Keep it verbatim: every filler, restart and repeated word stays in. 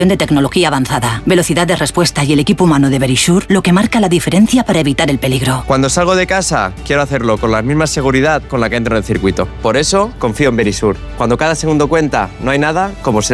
de tecnología avanzada, velocidad de respuesta y el equipo humano de Verisure lo que marca la diferencia para evitar el peligro. Cuando salgo de casa, quiero hacerlo con la misma seguridad con la que entro en el circuito. Por eso, confío en Verisure. Cuando cada segundo cuenta, no hay nada como ser